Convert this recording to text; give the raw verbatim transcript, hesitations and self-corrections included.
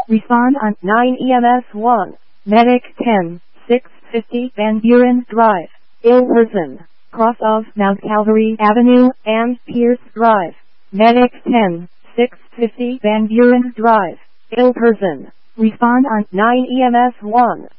Respond on nine E M S one. Medic ten, six fifty Van Buren Drive, ill person, cross of Mount Calvary Avenue and Pierce Drive. Medic ten, six fifty Van Buren Drive, ill person. Respond on nine E M S one.